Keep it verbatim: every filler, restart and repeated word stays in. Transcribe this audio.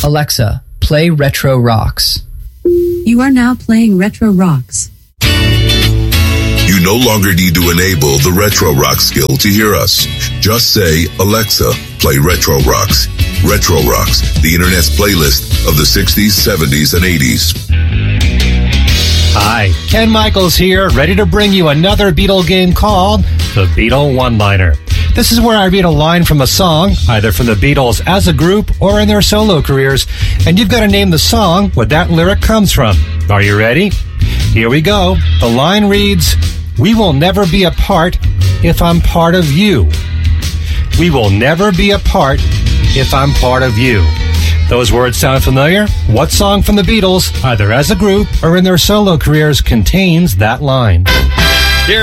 Alexa, play Retro Rocks. You are now playing Retro Rocks. You no longer need to enable the Retro Rock skill to hear us. Just say, Alexa, play Retro Rocks. Retro Rocks, the internet's playlist of the sixties, seventies, and eighties. Hi, Ken Michaels here, ready to bring you another Beatle game called The Beatle One-Liner. This is where I read a line from a song, either from the Beatles as a group or in their solo careers, and you've got to name the song where that lyric comes from. Are you ready? Here we go. The line reads, "We will never be apart if I'm part of you. We will never be apart if I'm part of you." Those words sound familiar? What song from the Beatles, either as a group or in their solo careers, contains that line?